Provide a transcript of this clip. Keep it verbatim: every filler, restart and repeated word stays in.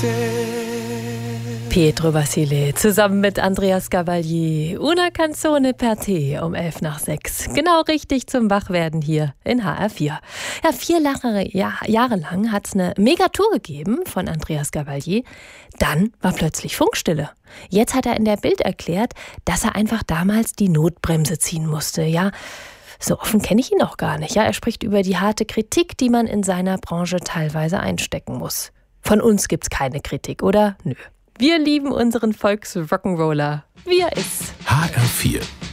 Pietro Vasile zusammen mit Andreas Gabalier. Una canzone per te um elf nach sechs. Genau richtig zum Wachwerden hier in H R vier. Ja, vier lange Jahr, Jahre lang hat es eine Megatour gegeben von Andreas Gabalier. Dann war plötzlich Funkstille. Jetzt hat er in der Bild erklärt, dass er einfach damals die Notbremse ziehen musste. Ja, so offen kenne ich ihn auch gar nicht. Ja, er spricht über die harte Kritik, die man in seiner Branche teilweise einstecken muss. Von uns gibt's keine Kritik, oder? Nö. Wir lieben unseren Volks-Rock'n'Roller, wie er ist. H R vier